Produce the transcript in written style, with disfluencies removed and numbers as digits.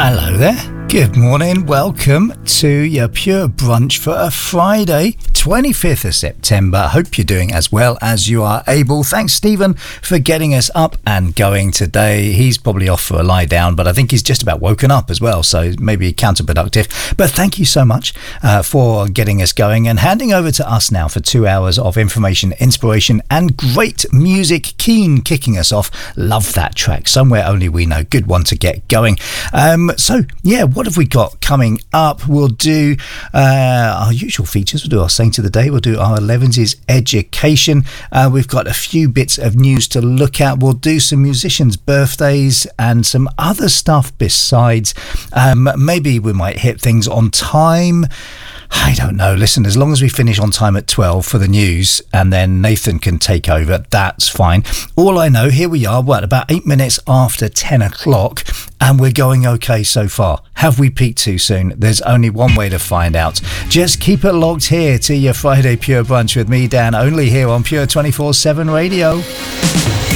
Hello there. Good morning. Welcome to your Pure Brunch for a Friday, 25th of September. Hope you're doing as well as you are able. Thanks, Stephen, for getting us up and going today. He's probably off for a lie down, but I think he's just about woken up as well, so maybe counterproductive. But thank you so much for getting us going and handing over to us now for 2 hours of information, inspiration, and great music. Keen kicking us off. Love that track. Somewhere Only We Know. Good one to get going. What have we got coming up? We'll do our usual features. We'll do our Saint of the Day. We'll do our 11's education. We've got a few bits of news to look at. We'll do some musicians' birthdays and some other stuff besides. Maybe we might hit things on time. I don't know. Listen, as long as we finish on time at 12 for the news and then Nathan can take over, that's fine. All I know, here we are, about 8 minutes after 10 o'clock, and we're going okay so far. Have we peaked too soon? There's only one way to find out. Just keep it locked here to your Friday Pure Brunch with me, Dan, only here on Pure 24/7 Radio.